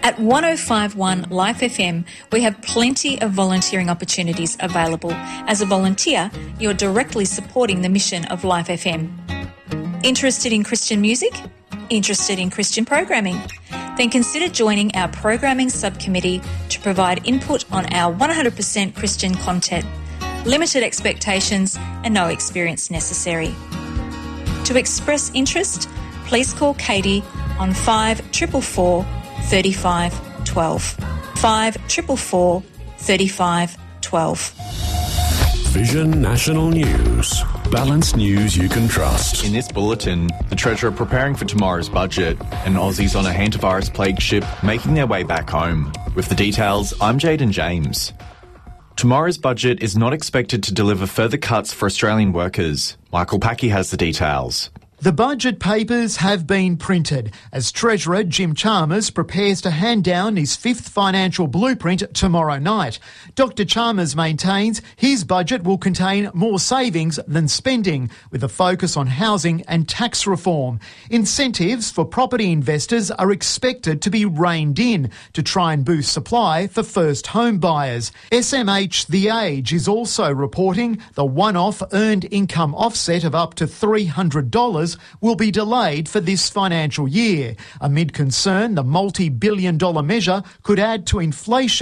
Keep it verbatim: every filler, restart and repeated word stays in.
At one oh five point one Life F M, we have plenty of volunteering opportunities available. As a volunteer, you're directly supporting the mission of Life F M. Interested in Christian music? Interested in Christian programming? Then consider joining our programming subcommittee to provide input on our one hundred percent Christian content. Limited expectations and no experience necessary. To express interest, please call Katie on five four four four, three five one two. five four four four, three five one two. Vision National News. Balanced news you can trust. In this bulletin, the Treasurer preparing for tomorrow's budget and Aussies on a hantavirus-plagued ship making their way back home. With the details, I'm Jaden James. Tomorrow's budget is not expected to deliver further cuts for Australian workers. Michael Packy has the details. The budget papers have been printed as Treasurer Jim Chalmers prepares to hand down his fifth financial blueprint tomorrow night. Doctor Chalmers maintains his budget will contain more savings than spending, with a focus on housing and tax reform. Incentives for property investors are expected to be reined in to try and boost supply for first home buyers. S M H The Age is also reporting the one-off earned income offset of up to three hundred dollars will be delayed for this financial year, amid concern the multi-billion dollar measure could add to inflation